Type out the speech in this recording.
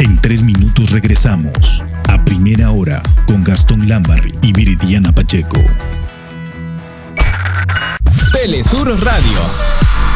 En 3 minutos regresamos a Primera Hora con Gastón Lambarri y Viridiana Pacheco. Telesur Radio.